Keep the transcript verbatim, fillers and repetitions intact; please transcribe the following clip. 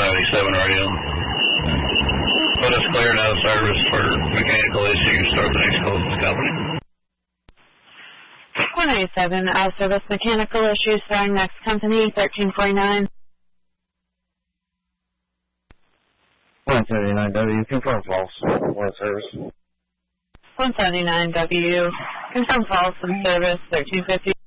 ninety-seven radio. Put us cleared out of service for mechanical issues. Start the next call to the company. one ninety-seven, out of service mechanical issues. Starting next company, thirteen forty-nine. one seventy-nine W, confirm false. One service. one seventy-nine W, confirm false in service, thirteen fifty.